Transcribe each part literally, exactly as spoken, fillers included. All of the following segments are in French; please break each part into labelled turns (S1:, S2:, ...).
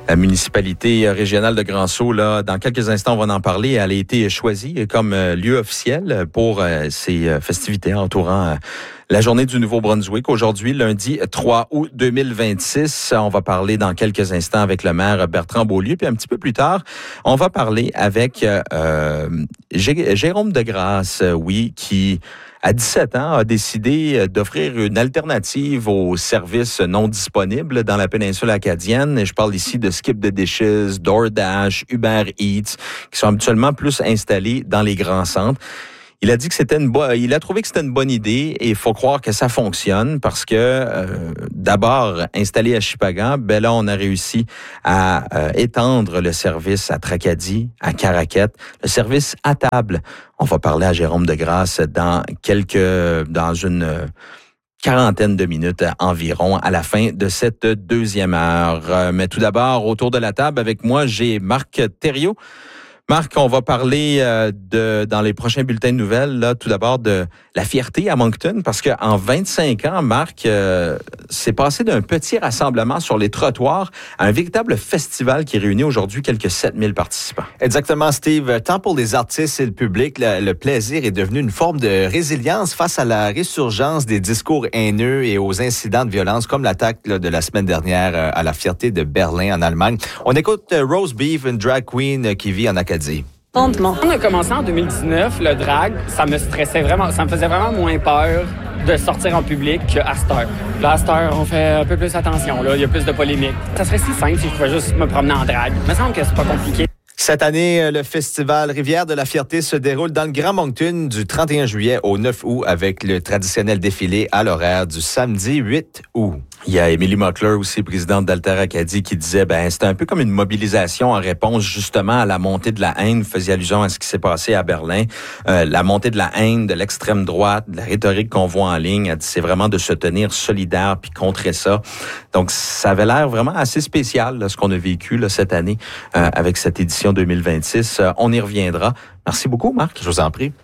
S1: La municipalité régionale de Grand-Sault, là, dans quelques instants, on va en parler. Elle a été choisie comme lieu officiel pour ces festivités entourant la journée du Nouveau-Brunswick. Aujourd'hui, lundi trois août deux mille vingt-six, on va parler dans quelques instants avec le maire Bertrand Beaulieu. Puis un petit peu plus tard, on va parler avec euh, Jérôme Degrasse, oui, qui à dix-sept ans, a décidé d'offrir une alternative aux services non disponibles dans la péninsule acadienne. Et je parle ici de Skip the Dishes, DoorDash, Uber Eats, qui sont habituellement plus installés dans les grands centres. Il a dit que c'était une bonne, il a trouvé que c'était une bonne idée et il faut croire que ça fonctionne parce que euh, d'abord installé à Shippagan, ben là on a réussi à euh, étendre le service à Tracadie, à Caraquet, le service à table. On va parler à Jérôme Degrasse dans quelques, dans une quarantaine de minutes environ à la fin de cette deuxième heure. Mais tout d'abord, autour de la table avec moi, j'ai Marc Thériault. Marc, on va parler euh, de dans les prochains bulletins de nouvelles, là, tout d'abord de la fierté à Moncton, parce qu'en vingt-cinq ans, Marc, euh, c'est passé d'un petit rassemblement sur les trottoirs à un véritable festival qui réunit aujourd'hui quelques sept mille participants.
S2: Exactement, Steve. Tant pour les artistes et le public, le, le plaisir est devenu une forme de résilience face à la résurgence des discours haineux et aux incidents de violence, comme l'attaque là, de la semaine dernière à la fierté de Berlin en Allemagne. On écoute Rose Beef, une drag queen qui vit en Acadie.
S3: Fondement. On a commencé en deux mille dix-neuf, le drag, ça me stressait vraiment, ça me faisait vraiment moins peur de sortir en public qu'à cette heure. Là, à cette heure, on fait un peu plus attention, là, il y a plus de polémiques. Ça serait si simple si je pouvais juste me promener en drag. Il me semble que c'est pas compliqué.
S2: Cette année, le festival Rivière de la Fierté se déroule dans le Grand Moncton du trente et un juillet au neuf août avec le traditionnel défilé à l'horaire du samedi huit août.
S1: Il y a Émilie Mockler aussi, présidente d'Alter Acadie, qui disait ben c'était un peu comme une mobilisation en réponse justement à la montée de la haine. Vous faisiez allusion à ce qui s'est passé à Berlin. Euh, la montée de la haine, de l'extrême droite, de la rhétorique qu'on voit en ligne. Elle dit c'est vraiment de se tenir solidaire puis contrer ça. Donc ça avait l'air vraiment assez spécial là, ce qu'on a vécu là, cette année euh, avec cette édition deux mille vingt-six. Euh, on y reviendra. Merci beaucoup, Marc.
S2: Je vous en prie.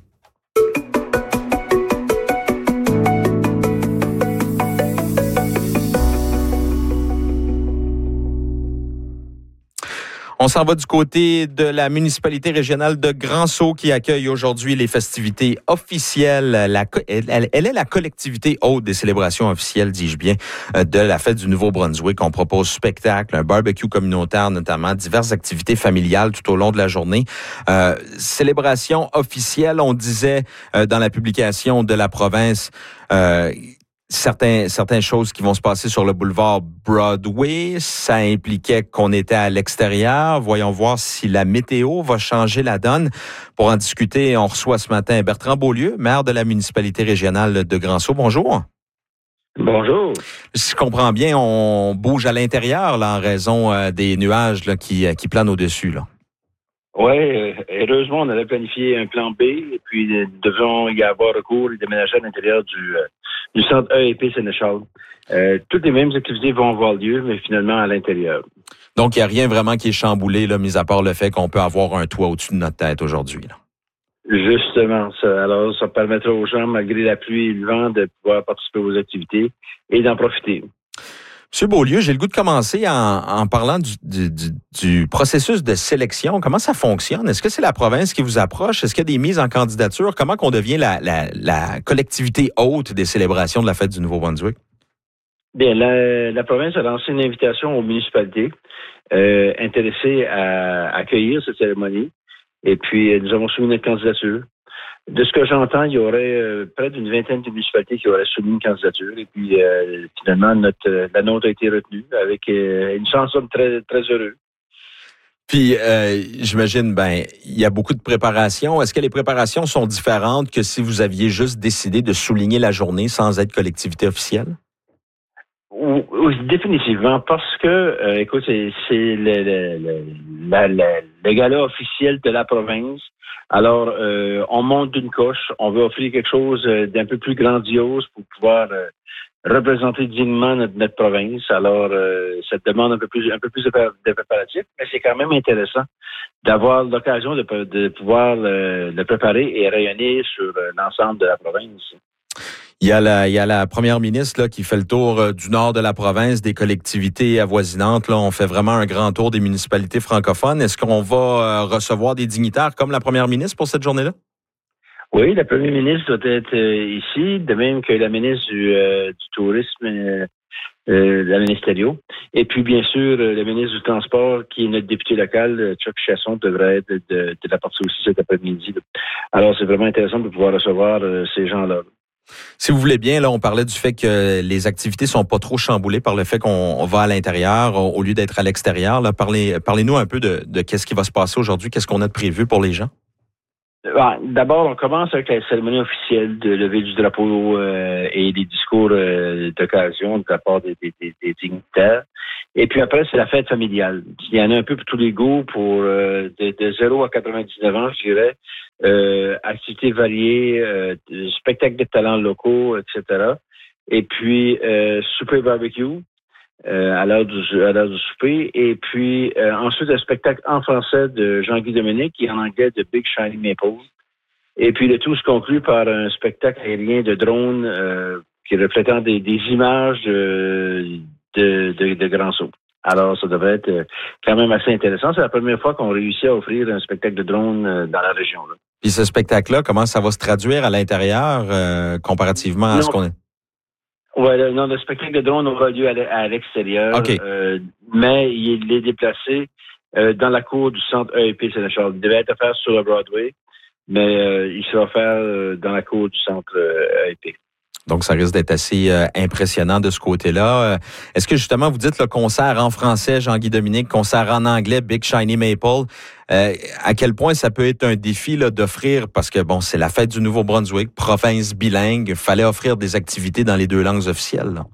S1: On s'en va du côté de la municipalité régionale de Grand-Sault qui accueille aujourd'hui les festivités officielles. La, elle, elle est la collectivité hôte des célébrations officielles, dis-je bien, de la fête du Nouveau-Brunswick. On propose spectacles, un barbecue communautaire notamment, diverses activités familiales tout au long de la journée. Euh, célébration officielle, on disait euh, dans la publication de la province, euh, Certains, certaines choses qui vont se passer sur le boulevard Broadway, ça impliquait qu'on était à l'extérieur. Voyons voir si la météo va changer la donne. Pour en discuter, on reçoit ce matin Bertrand Beaulieu, maire de la municipalité régionale de Grand-Sault. Bonjour.
S4: Bonjour.
S1: Si je comprends bien, on bouge à l'intérieur là, en raison euh, des nuages là, qui, qui planent au-dessus, là.
S4: Oui, heureusement, on avait planifié un plan B et puis nous devions y avoir recours et déménager à l'intérieur du, euh, du centre E et P Sénéchal. Euh, toutes les mêmes activités vont avoir lieu, mais finalement à l'intérieur.
S1: Donc, il n'y a rien vraiment qui est chamboulé, là, mis à part le fait qu'on peut avoir un toit au-dessus de notre tête aujourd'hui, là.
S4: Justement, ça. Alors, ça permettra aux gens, malgré la pluie et le vent, de pouvoir participer aux activités et d'en profiter.
S1: Monsieur Beaulieu, j'ai le goût de commencer en, en parlant du, du, du, du processus de sélection. Comment ça fonctionne? Est-ce que c'est la province qui vous approche? Est-ce qu'il y a des mises en candidature? Comment qu'on devient la, la, la collectivité hôte des célébrations de la fête du Nouveau-Brunswick?
S4: Bien, la, la province a lancé une invitation aux municipalités euh, intéressées à, à accueillir cette cérémonie. Et puis, nous avons soumis notre candidature. De ce que j'entends, il y aurait euh, près d'une vingtaine de municipalités qui auraient soumis une candidature. Et puis, euh, finalement, notre, la nôtre a été retenue avec euh, une chanson très, très heureuse.
S1: Puis, euh, j'imagine, ben, il y a beaucoup de préparations. Est-ce que les préparations sont différentes que si vous aviez juste décidé de souligner la journée sans être collectivité officielle?
S4: Oui, définitivement, parce que, euh, écoute, c'est, c'est le, le, le, la, la, le gala officiel de la province. Alors, euh, on monte d'une coche, on veut offrir quelque chose d'un peu plus grandiose pour pouvoir euh, représenter dignement notre, notre province. Alors, euh, ça demande un peu plus, un peu plus de, de préparatifs, mais c'est quand même intéressant d'avoir l'occasion de, de pouvoir le, le préparer et rayonner sur l'ensemble de la province.
S1: Il y a la, il y a la première ministre là, qui fait le tour euh, du nord de la province, des collectivités avoisinantes. Là, on fait vraiment un grand tour des municipalités francophones. Est-ce qu'on va euh, recevoir des dignitaires comme la première ministre pour cette journée-là?
S4: Oui, la première ministre doit être euh, ici, de même que la ministre du, euh, du Tourisme, euh, euh, la ministre Thériault. Et puis, bien sûr, euh, le ministre du Transport, qui est notre député local, euh, Chuck Chasson, devrait être de, de, de la partie aussi cet après-midi. Là. Alors, c'est vraiment intéressant de pouvoir recevoir euh, ces gens-là.
S1: Si vous voulez bien, là, on parlait du fait que les activités sont pas trop chamboulées par le fait qu'on va à l'intérieur au lieu d'être à l'extérieur. Là, parlez, parlez-nous un peu de, de qu'est-ce qui va se passer aujourd'hui, qu'est-ce qu'on a de prévu pour les gens?
S4: D'abord, on commence avec la cérémonie officielle de levée du drapeau euh, et des discours euh, d'occasion de la part des, des, des, des dignitaires. Et puis après, c'est la fête familiale. Il y en a un peu pour tous les goûts, pour euh, de, de zéro à quatre-vingt-dix-neuf ans, je dirais. Euh, activités variées, euh, spectacles de talents locaux, et cetera. Et puis, euh, souper barbecue. Euh, à l'heure du, à l'heure du souper. Et puis, euh, ensuite, un spectacle en français de Jean-Guy Dominique et en anglais de Big Shiny Maple. Et puis, le tout se conclut par un spectacle aérien de drone euh, qui reflétant des, des images de, de, de, de Grand Sault. Alors, ça devrait être quand même assez intéressant. C'est la première fois qu'on réussit à offrir un spectacle de drone dans la région. Là.
S1: Puis ce spectacle-là, comment ça va se traduire à l'intérieur euh, comparativement à
S4: non.
S1: ce qu'on est?
S4: Oui, non, le spectacle de drone aura lieu à l'extérieur,
S1: okay.
S4: euh, mais il est déplacé euh, dans la cour du centre E E P Saint-Charles. Il devait être offert sur le Broadway, mais euh, il sera offert euh, dans la cour du centre euh, E E P.
S1: Donc, ça risque d'être assez euh, impressionnant de ce côté-là. Euh, est-ce que, justement, vous dites le concert en français, Jean-Guy Dominique, concert en anglais, Big Shiny Maple, euh, à quel point ça peut être un défi là, d'offrir, parce que, bon, c'est la fête du Nouveau-Brunswick, province bilingue, il fallait offrir des activités dans les deux langues officielles. Là.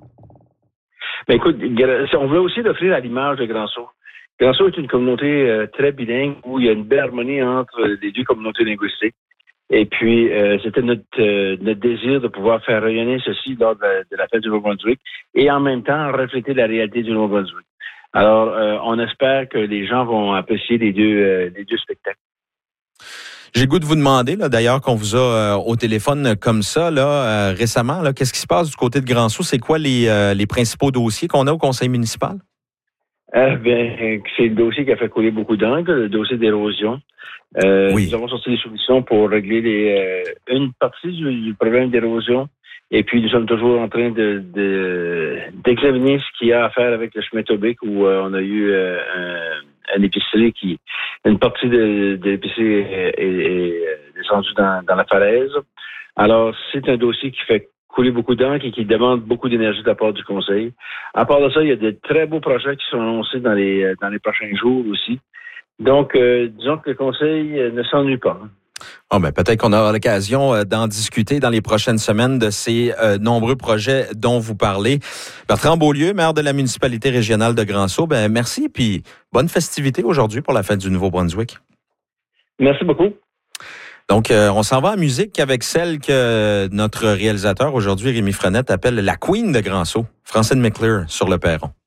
S4: Ben, écoute, on veut aussi offrir à l'image de Grand Sault. Grand Sault est une communauté euh, très bilingue où il y a une belle harmonie entre les deux communautés linguistiques. Et puis, euh, c'était notre, euh, notre désir de pouvoir faire rayonner ceci lors de la, de la fête du Nouveau-Brunswick et en même temps refléter la réalité du Nouveau-Brunswick. Alors, euh, on espère que les gens vont apprécier les deux, euh, les deux spectacles.
S1: J'ai le goût de vous demander, là, d'ailleurs, qu'on vous a euh, au téléphone comme ça là, euh, récemment, là, qu'est-ce qui se passe du côté de Grand Sault? C'est quoi les, euh, les principaux dossiers qu'on a au conseil municipal?
S4: Euh, bien, c'est le dossier qui a fait couler beaucoup d'encre, le dossier d'érosion. Euh, oui. Nous avons sorti des solutions pour régler les, euh, une partie du, du problème d'érosion. Et puis, nous sommes toujours en train de, de d'examiner ce qu'il y a à faire avec le chemin Tobic où euh, on a eu euh, un, un épicerie qui, une partie de, de l'épicerie est, est, est descendue dans, dans la falaise. Alors, c'est un dossier qui fait couler beaucoup d'encre et qui demande beaucoup d'énergie de la part du conseil. À part de ça, il y a de très beaux projets qui sont annoncés dans les, dans les prochains jours aussi. Donc, euh, disons que le conseil euh, ne s'ennuie pas.
S1: Oh, ben, peut-être qu'on aura l'occasion euh, d'en discuter dans les prochaines semaines de ces euh, nombreux projets dont vous parlez. Bertrand Beaulieu, maire de la municipalité régionale de Grand Sault, ben, merci, puis bonne festivité aujourd'hui pour la fête du Nouveau-Brunswick.
S4: Merci beaucoup.
S1: Donc, euh, on s'en va en musique avec celle que notre réalisateur aujourd'hui, Rémi Frenette, appelle la Queen de Grand Sault, Francine McClure, sur le perron.